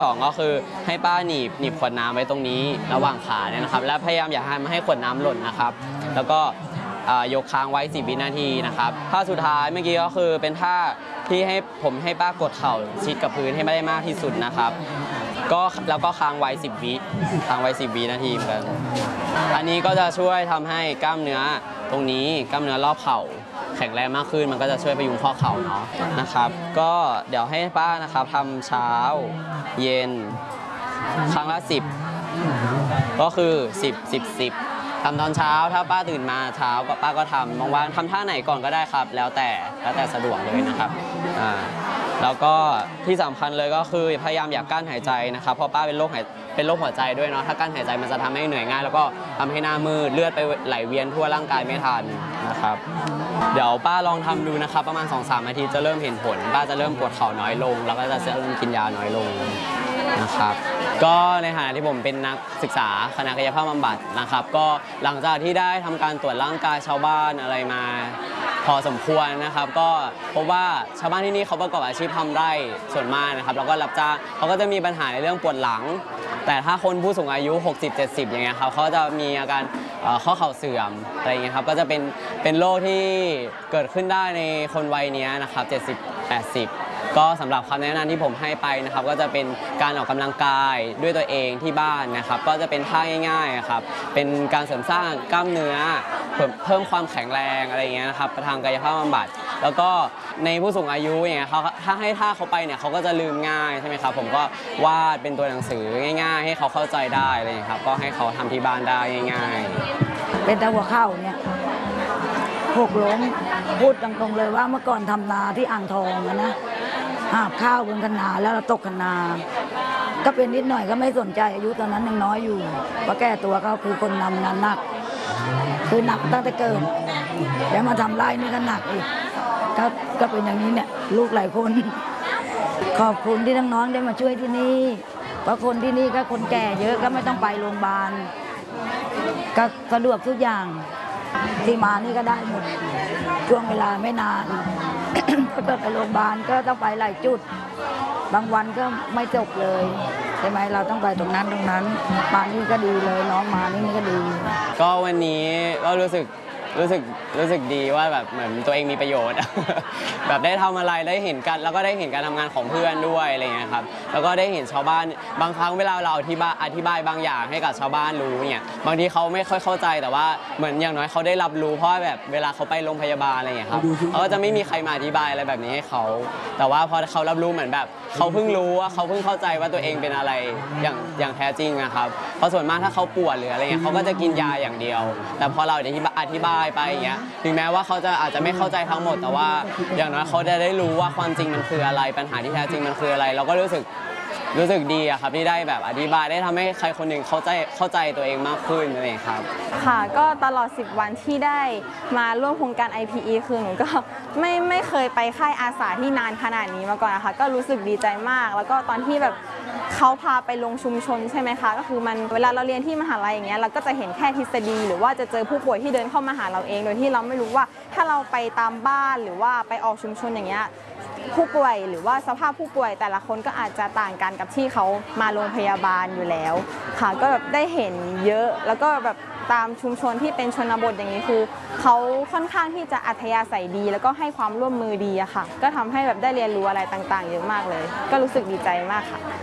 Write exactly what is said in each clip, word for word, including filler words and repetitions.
สองก็คือให้ป้าหนีบหนีบขวดน้ำไว้ตรงนี้ระหว่างขาเนี่ยนะครับและพยายามอย่าให้ไม่ให้ขวดน้ำหล่นนะครับแล้วก็ยกค้างไว้สิบวินาทีนะครับท่าสุดท้ายเมื่อกี้ก็คือเป็นท่าที่ให้ผมให้ป้ากดเข่าชิดกับพื้นให้ไม่ได้มากที่สุดนะครับก็แล้วก็ค้างไว้สิบวิค้างไว้สิบวินาทีเหมือนกันอันนี้ก็จะช่วยทำให้กล้ามเนื้อตรงนี้กล้ามเนื้อรอบเข่าแข็งแรงมากขึ้นมันก็จะช่วยพยุงข้อเข่าเนาะนะครับก็เดี๋ยวให้ป้านะครับทำเช้าเย็นครั้งละสิบก็คือสิบ สิบ สิบทำตอนเช้าถ้าป้าตื่นมาเช้าก็ป้าก็ทำบางวันทำท่าไหนก่อนก็ได้ครับแล้วแต่แล้วแต่สะดวกเลยนะครับอ่าแล้วก็ที่สำคัญเลยก็คือพยายามอย่ากั้นหายใจนะครับเพราะป้าเป็นโรคหายเป็นโรคหัวใจด้วยเนาะถ้ากั้นหายใจมันจะทำให้เหนื่อยง่ายแล้วก็ทำให้หน้ามืดเลือดไปไหลเวียนทั่วร่างกายไม่ทันนะครับเดี๋ยวป้าลองทำดูนะครับประมาณ สองถึงสาม นาทีจะเริ่มเห็นผลป้าจะเริ่มปวดเข่าน้อยลงแล้วก็จะเริ่มกินยาน้อยลงนะครับก็ในฐานะที่ผมเป็นนักศึกษาคณะกายภาพบำบัดนะครับก็หลังจากที่ได้ทำการตรวจร่างกายชาวบ้านอะไรมาพอสมควรนะครับก็พบว่าชาวบ้านที่นี่เขาประกอบอาชีพทำไร่ส่วนมากนะครับแล้วก็รับจ้างเขาก็จะมีปัญหาในเรื่องปวดหลังแต่ถ้าคนผู้สูงอายุ หกสิบ เจ็ดสิบ อย่างเงี้ยครับเขาจะมีอาการข้อเข่าเสื่อมอะไรอย่างเงี้ยครับก็จะเป็นเป็นโรคที่เกิดขึ้นได้ในคนวัยนี้นะครับเจ็ดสิบ แปดสิบก็สำหรับคำแนะนำที่ผมให้ไปนะครับก็จะเป็นการออกกำลังกายด้วยตัวเองที่บ้านนะครับก็จะเป็นท่าง่ายๆครับเป็นการเสริมสร้างกล้ามเนื้อเพิ่มความแข็งแรงอะไรอย่างเงี้ยนะครับทางกายภาพบำบัดแล้วก็ในผู้สูงอายุอย่างเงี้ยเขาถ้าให้ท่าเขาไปเนี่ยเขาก็จะลืมง่ายใช่ไหมครับผมก็วาดเป็นตัวหนังสือง่ายๆให้เขาเข้าใจได้อะไรอย่างเงี้ยครับก็ให้เขาทำที่บ้านได้ง่ายๆเป็นตาหัวเข่าเนี่ยหกล้มพูดตรงๆเลยว่าเมื่อก่อนทำนาที่อ่างทองนะหาบข้าวบนคันนาแล้วเราตกคันนาก็เป็นนิดหน่อยก็ไม่สนใจอายุตอนนั้นยังน้อยอยู่เพราะแก้ตัวเขาคือคนนำงานหนักคือหนักตั้งแต่เกิดแล้วมาทำไร่นี่ก็หนักอีกก็ก็เป็นอย่างนี้เนี่ยลูกหลายคนขอบคุณที่น้องๆได้มาช่วยที่นี่เพราะคนที่นี่ก็คนแก่เยอะก็ไม่ต้องไปโรงพยาบาลก็สะดวกทุกอย่างที่มานี่ก็ได้หมดช่วงเวลาไม่นานถ้าเกิดไปโรงพยาบาลก็ต้องไปหลายจุดบางวันก็ไม่จบเลยใช่ไหมเราต้องไปตรงนั้นตรงนั้นมานี่ก็ดีเลยน้องมานี่นี่ก็ดีก็วันนี้ก็รู้สึกรู้สึกรู้สึกดีว่าแบบเหมือนตัวเองมีประโยชน์ แบบได้ทำอะไรได้เห็นกันแล้วก็ได้เห็นการทำงานของเพื่อนด้วยอะไรเงี้ยครับแล้วก็ได้เห็นชาวบ้านบางครั้งเวลาเราอธิบายอธิบายบางอย่างให้กับชาวบ้านรู้เนี่ยบางทีเขาไม่ค่อยเข้าใจแต่ว่าเหมือนอย่างน้อยเขาได้รับรู้เพราะแบบเวลาเขาไปโรงพยาบาลอะไรเงี้ยครับเขาก็จะไม่มีใครมาอธิบายอะไรแบบนี้ให้เขาแต่ว่าพอเขารับรู้เหมือนแบบเขาเพิ่งรู้ว่าเขาเพิ่งเข้าใจว่าตัวเองเป็นอะไรอย่างอย่างแท้จริงนะครับเพราะส่วนมากถ้าเขาปวดหรืออะไรเงี้ยเขาก็จะกินยาอย่างเดียวแต่พอเราอธิบายไปอย่างเงี้ยถึงแม้ว่าเขาจะอาจจะไม่เข้าใจทั้งหมดแต่ว่าอย่างน้อยเขาจะได้รู้ว่าความจริงมันคืออะไรปัญหาที่แท้จริงมันคืออะไรเราก็รู้สึกรู้สึกดีอะครับที่ได้แบบอธิบายได้ทำให้ใครคนหนึ่งเข้าใจเข้าใจตัวเองมากขึ้นอะไรครับค่ะก็ตลอดสิบวันที่ได้มาร่วมโครงการ ไอ พี อี คือหนูก็ไม่ไม่เคยไปค่ายอาสาที่นานขนาดนี้มาก่อนนะคะก็รู้สึกดีใจมากแล้วก็ตอนที่แบบเขาพาไปลงชุมชนใช่ไหมคะก็คือมันเวลาเราเรียนที่มหาลัยอย่างเงี้ยเราก็จะเห็นแค่ทฤษฎีหรือว่าจะเจอผู้ป่วยที่เดินเข้ามาหาเราเองโดยที่เราไม่รู้ว่าถ้าเราไปตามบ้านหรือว่าไปออกชุมชนอย่างเงี้ยผู้ป่วยหรือว่าสภาพผู้ป่วยแต่ละคนก็อาจจะต่างกันกับที่เขามาโรงพยาบาลอยู่แล้วค่ะก็แบบได้เห็นเยอะแล้วก็แบบตามชุมชนที่เป็นชนบทอย่างนี้คือเขาค่อนข้างที่จะอัธยาศัยดีแล้วก็ให้ความร่วมมือดีอะค่ะก็ทำให้แบบได้เรียนรู้อะไรต่างๆเยอะมากเลยก็รู้สึกดีใจมากค่ะ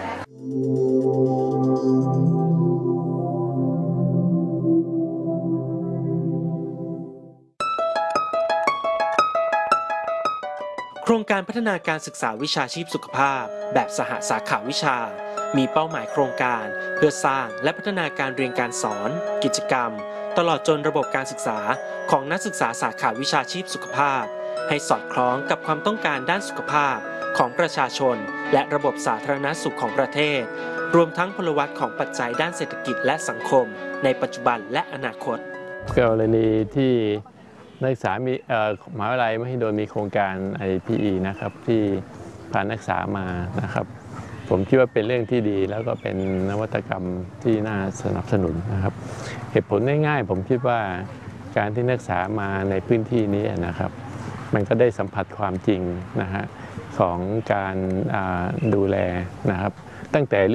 โครงการพัฒนาการศึกษาวิชาชีพสุขภาพแบบสหสาขาวิชามีเป้าหมายโครงการเพื่อสร้างและพัฒนาการเรียนการสอนกิจกรรมตลอดจนระบบการศึกษาของนักศึกษาสาขาวิชาชีพสุขภาพให้สอดคล้องกับความต้องการด้านสุขภาพของประชาชนและระบบสาธารณสุขของประเทศรวมทั้งพลวัตของปัจจัยด้านเศรษฐกิจและสังคมในปัจจุบันและอนาคตกรณีที่นักศึกษามีมหาวิทยาลัยมหิดลมีโครงการ ไอ พี อี นะครับที่พานักศึกษามานะครับผมคิดว่าเป็นเรื่องที่ดีแล้วก็เป็นนวัตกรรมที่น่าสนับสนุนนะครับเหตุผลง่ายๆผมคิดว่าการที่นักศึกษามาในพื้นที่นี้นะครับมันก็ได้สัมผัสความจริงนะฮะของการดูแลนะครับตั้งแต่